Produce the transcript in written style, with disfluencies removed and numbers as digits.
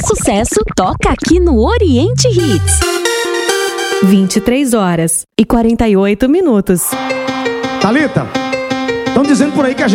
sucesso toca aqui no Oriente Hits. 23h48. Thalita, estão dizendo por aí que a